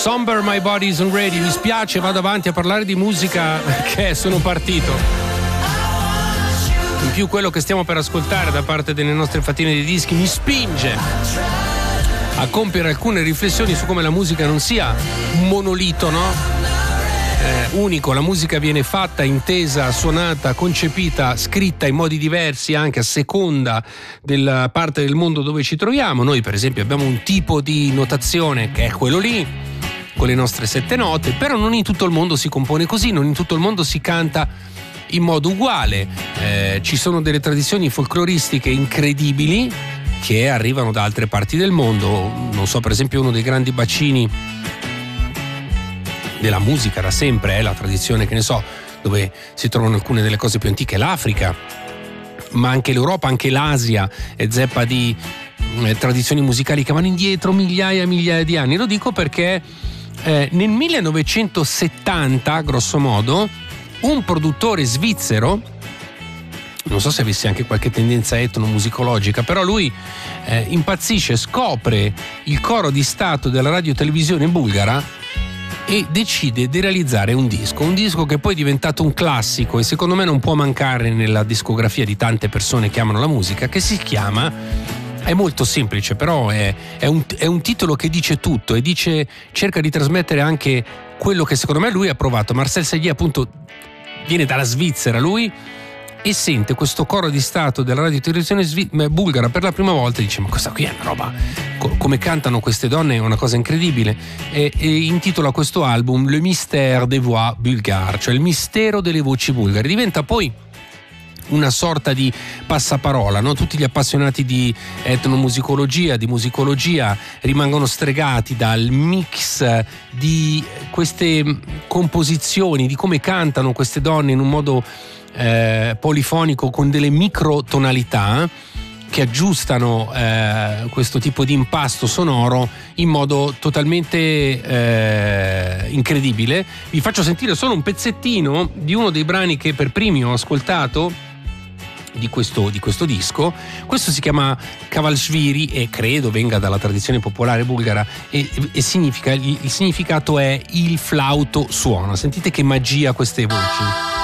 Somber My Body Isn't Ready. Mi spiace, vado avanti a parlare di musica perché sono partito. In più quello che stiamo per ascoltare da parte delle nostre fatine di dischi mi spinge a compiere alcune riflessioni su come la musica non sia un monolito, no? Unico. La musica viene fatta, intesa, suonata, concepita, scritta in modi diversi anche a seconda della parte del mondo dove ci troviamo. Noi per esempio abbiamo un tipo di notazione che è quello lì, con le nostre 7 note, però non in tutto il mondo si compone così, non in tutto il mondo si canta in modo uguale. Ci sono delle tradizioni folcloristiche incredibili che arrivano da altre parti del mondo. Non so, per esempio uno dei grandi bacini della musica da sempre è la tradizione, che ne so, dove si trovano alcune delle cose più antiche, l'Africa, ma anche l'Europa, anche l'Asia è zeppa di tradizioni musicali che vanno indietro migliaia e migliaia di anni. Lo dico perché nel 1970, grosso modo, un produttore svizzero, non so se avesse anche qualche tendenza etnomusicologica, però lui impazzisce, scopre il coro di stato della radio-televisione bulgara e decide di realizzare un disco che poi è diventato un classico e secondo me non può mancare nella discografia di tante persone che amano la musica, che si chiama, è molto semplice però è un titolo che dice tutto e cerca di trasmettere anche quello che secondo me lui ha provato. Marcel Segui appunto viene dalla Svizzera lui e sente questo coro di stato della radio televisione bulgara per la prima volta e dice: ma questa qui è una roba, come cantano queste donne, è una cosa incredibile, e intitola questo album Le Mystère des Voix Bulgares, cioè il mistero delle voci bulgare. Diventa poi una sorta di passaparola, no? Tutti gli appassionati di etnomusicologia, di musicologia, rimangono stregati dal mix di queste composizioni, di come cantano queste donne in un modo polifonico, con delle microtonalità che aggiustano questo tipo di impasto sonoro in modo totalmente incredibile. Vi faccio sentire solo un pezzettino di uno dei brani che per primi ho ascoltato di questo disco. Questo si chiama Kavalshvili e credo venga dalla tradizione popolare bulgara e significa, il significato è il flauto suona. Sentite che magia queste voci.